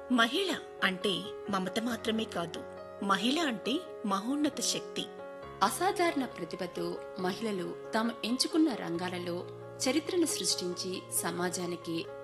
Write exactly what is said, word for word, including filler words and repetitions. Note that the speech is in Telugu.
మహిళ అంటే మమత మాత్రమే కాదు, మహిళ అంటే మహోన్నత శక్తి. అసాధారణ ప్రతిభతో మహిళలు తాము ఎంచుకున్న రంగాలలో చరిత్రను సృష్టించి సమాజానికి